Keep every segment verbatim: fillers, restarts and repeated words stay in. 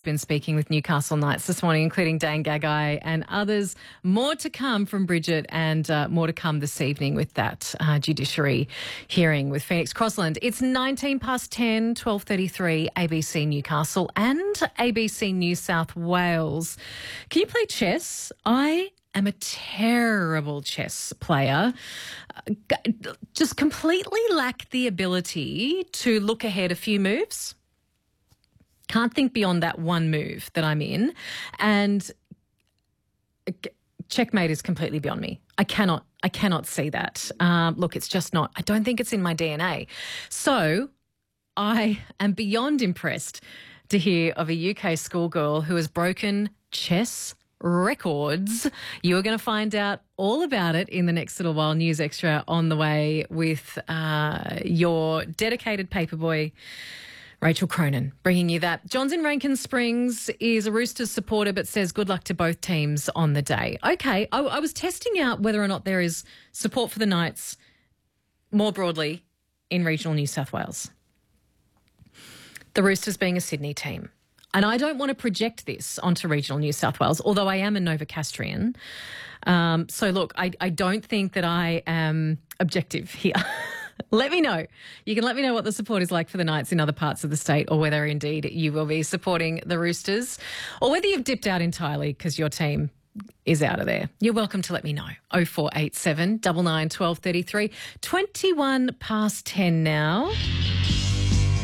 been speaking with Newcastle Knights this morning, including Dane Gagai and others. More to come from Bridget and uh, more to come this evening with that uh, judiciary hearing with Phoenix Crossland. It's nineteen past ten, twelve thirty-three, A B C Newcastle and A B C New South Wales. Can you play chess? I am a terrible chess player. Just completely lack the ability to look ahead a few moves. Can't think beyond that one move that I'm in. And checkmate is completely beyond me. I cannot, I cannot see that. Um, look, it's just not, I don't think it's in my D N A. So I am beyond impressed to hear of a U K schoolgirl who has broken chess records. You're going to find out all about it in the next little while. News Extra on the way with uh, your dedicated paperboy, Rachel Cronin, bringing you that. John's in Rankin Springs is a Roosters supporter but says good luck to both teams on the day. Okay, I, I was testing out whether or not there is support for the Knights more broadly in regional New South Wales. The Roosters being a Sydney team. And I don't want to project this onto regional New South Wales, although I am a Novocastrian. Um, so, look, I, I don't think that I am objective here. Let me know. You can let me know what the support is like for the Knights in other parts of the state, or whether indeed you will be supporting the Roosters, or whether you've dipped out entirely because your team is out of there. You're welcome to let me know. oh four eight seven, nine nine, one two three three. twenty-one past ten now.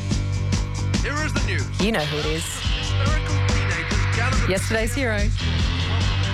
Here is the news. You know who it is. Yesterday's hero.